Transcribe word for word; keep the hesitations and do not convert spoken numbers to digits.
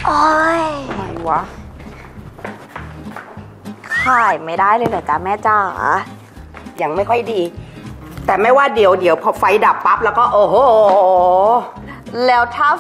โอ้ยทำไมวะขายไม่ได้เลยเหรอจ๊ะแม่จ๋ายังไม่ค่อยดี แต่ไม่ว่าเดี๋ยวเดี๋ยวพอไฟดับปั๊บแล้วก็โอ้โหแล้วถ้า